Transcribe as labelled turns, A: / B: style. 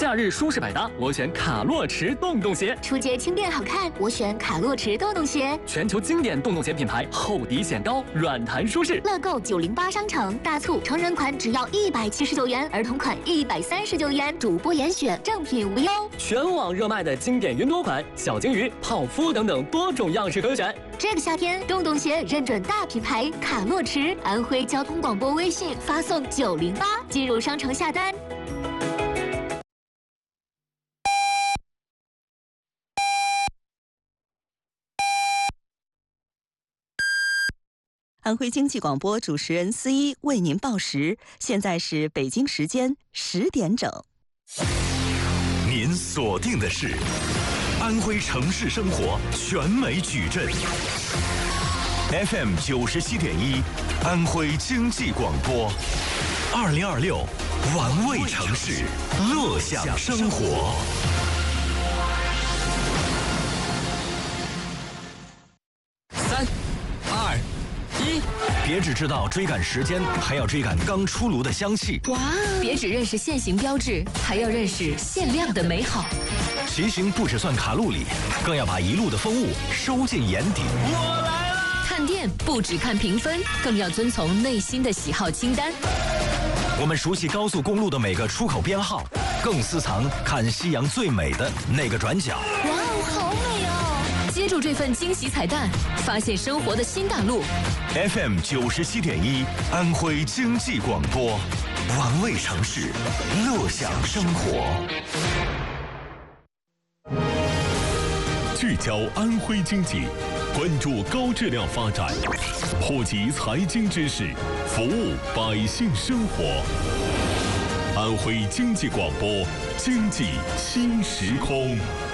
A: 夏日舒适百搭，我选卡洛驰洞洞鞋。
B: 出街轻便好看，我选卡洛驰洞洞鞋。
A: 全球经典洞洞鞋品牌，厚底显高，软弹舒适。
B: 乐购908商城大促，成人款只要179元，儿童款139元，主播严选，正品无忧。
A: 全网热卖的经典云朵款、小金鱼、泡芙等等多种样式可选。
B: 这个夏天，洞洞鞋认准大品牌卡洛驰，安徽交通广播微信发送908进入商城下单。
C: 安徽经济广播主持人思一为您报时，现在是北京时间10点整。
D: 您锁定的是安徽城市生活全美矩阵 FM 97.1，安徽经济广播，2026玩味城市，乐享生活。
A: 3、2、1，
D: 别只知道追赶时间，还要追赶刚出炉的香气。
E: 哇！别只认识限行标志，还要认识限量的美好。
D: 骑行不只算卡路里，更要把一路的风物收进眼底。
A: 我来了！
E: 看店不只看评分，更要遵从内心的喜好清单。
D: 我们熟悉高速公路的每个出口编号，更私藏看夕阳最美的那个转角。
E: 哇哦，好美哦！接住这份惊喜彩蛋，发现生活的新大陆。
D: FM 97.1，安徽经济广播，玩味城市，乐享生活。
F: 聚焦安徽经济，关注高质量发展，普及财经知识，服务百姓生活。安徽经济广播，经济新时空。